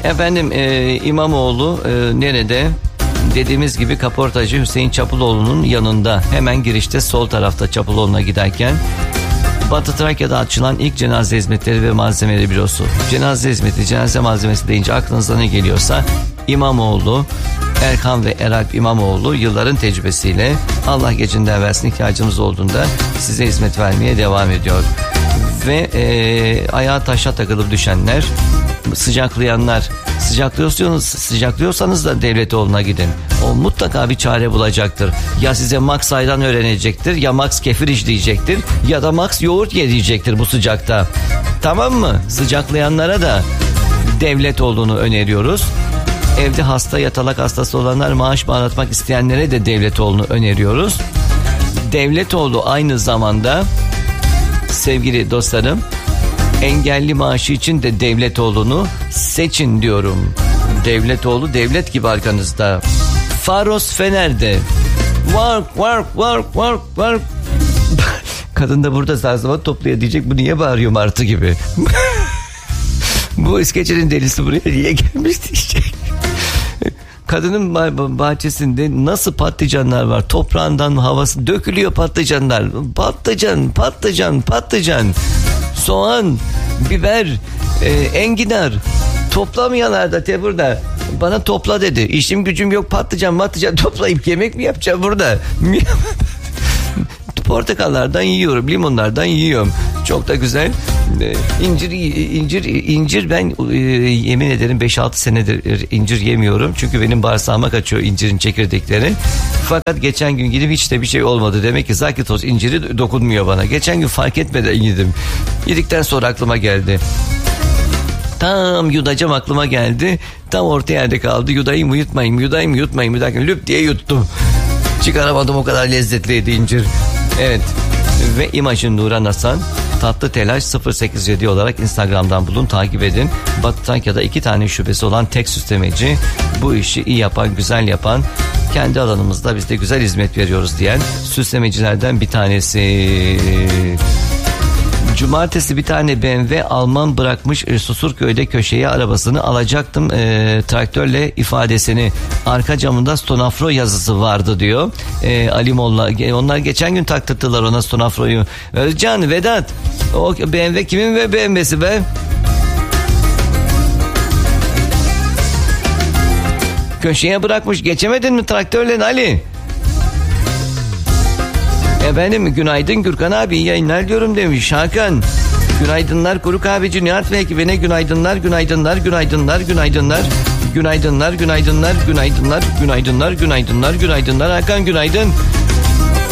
Efendim İmamoğlu nerede? Dediğimiz gibi kaportacı Hüseyin Çapuloğlu'nun yanında, hemen girişte sol tarafta Çapuloğlu'na giderken. Batı Trakya'da açılan ilk cenaze hizmetleri ve malzemeleri bürosu. Cenaze hizmeti, cenaze malzemesi deyince aklınıza ne geliyorsa İmamoğlu, Erkan ve Eralp İmamoğlu yılların tecrübesiyle Allah gecinden versin ihtiyacımız olduğunda size hizmet vermeye devam ediyor. Ve ayağa taşa takılıp düşenler, sıcaklayanlar, sıcaklıyorsanız da Devletoğlu'na gidin. O mutlaka bir çare bulacaktır. Ya size Max ayran öğrenecektir, ya Max kefir işleyecektir, ya da Max yoğurt yedirecektir bu sıcakta. Tamam mı? Sıcaklayanlara da Devletoğlu'nu öneriyoruz. Evde hasta, yatalak hastası olanlar, maaş bağlatmak isteyenlere de Devletoğlu'nu öneriyoruz. Devletoğlu aynı zamanda, sevgili dostlarım, engelli maaşı için de Devletoğlu'nu seçin diyorum. Devletoğlu devlet gibi arkanızda. Faros Fener'de. Work. Kadın da burada zarzavat topluyor diyecek, bu niye bağırıyor martı gibi. Bu İskeçe'nin delisi buraya niye gelmiş diyecek. Kadının bahçesinde nasıl patlıcanlar var. Toprağından havası dökülüyor patlıcanlar. Patlıcan. Soğan, biber, enginar. Toplamayanlar da burada. Bana topla dedi. İşim gücüm yok, patlıcan toplayıp yemek mi yapacağım burada? Portakallardan yiyorum, limonlardan yiyorum. Çok da güzel. İncir ben yemin ederim 5-6 senedir incir yemiyorum. Çünkü benim bağırsağıma kaçıyor incirin çekirdekleri. Fakat geçen gün gidip hiç de bir şey olmadı. Demek ki Zakitoz inciri dokunmuyor bana. Geçen gün fark etmeden yedim. Yedikten sonra aklıma geldi. Tam yutacağım aklıma geldi. Tam orta yerde kaldı. Yudayım yutmayayım derken lüp diye yuttum. Çıkaramadım, o kadar lezzetliydi incir. Evet. Ve İmajın Nuran Hasan, Tatlı Telaş 087 olarak Instagram'dan bulun, takip edin. Batı Trakya'da 2 tane şubesi olan tek süslemeci, bu işi iyi yapan, güzel yapan, kendi alanımızda biz de güzel hizmet veriyoruz diyen süslemecilerden bir tanesi. Cumartesi bir tane BMW Alman bırakmış Susurköy'de köşeye, arabasını alacaktım traktörle ifadesini, arka camında Stonafro yazısı vardı diyor. Ali Molla, onlar geçen gün taktırdılar ona Stonafro'yu. Özcan, Vedat, o BMW kimin ve BMW'si be? Köşeye bırakmış, geçemedin mi traktörle Ali? Efendim günaydın Gürkan abi, iyi yayınlar diyorum demiş Hakan. Günaydınlar Kuruk abici, Nihat ve ekibine günaydınlar Hakan günaydın.